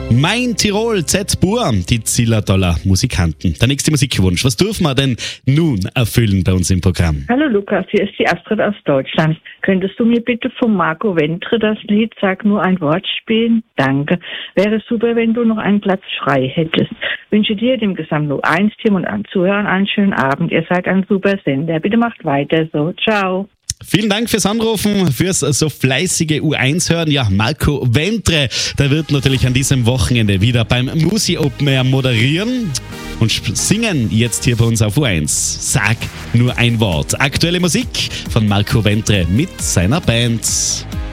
Mein Tirol, Z-Bur, die Zillertaler Musikanten. Der nächste Musikwunsch. Was dürfen wir denn nun erfüllen bei uns im Programm? Hallo Lukas, hier ist die Astrid aus Deutschland. Könntest du mir bitte von Marco Ventre das Lied Sag nur ein Wort spielen? Danke. Wäre super, wenn du noch einen Platz frei hättest. Wünsche dir, dem gesamten U1-Team und allen Zuhörern einen schönen Abend. Ihr seid ein super Sender. Bitte macht weiter so. Ciao. Vielen Dank fürs Anrufen, fürs so fleißige U1-Hören. Ja, Marco Ventre, der wird natürlich an diesem Wochenende wieder beim Musi Open Air moderieren und singen jetzt hier bei uns auf U1. Sag nur ein Wort. Aktuelle Musik von Marco Ventre mit seiner Band.